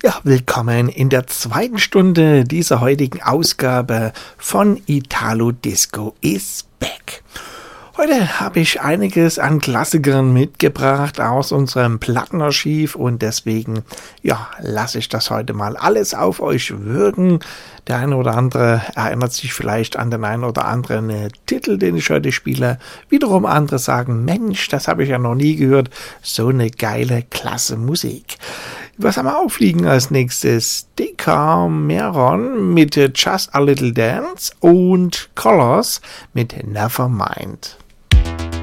Ja, willkommen in der zweiten Stunde dieser heutigen Ausgabe von Italo Disco is Back. Heute habe ich einiges an Klassikern mitgebracht aus unserem Plattenarchiv und deswegen, lasse ich das heute mal alles auf euch wirken. Der eine oder andere erinnert sich vielleicht an den einen oder anderen Titel, den ich heute spiele. Wiederum andere sagen, Mensch, das habe ich ja noch nie gehört. So eine geile, klasse Musik. Was haben wir aufliegen als nächstes? Decameron mit Just a Little Dance und Colors mit Nevermind.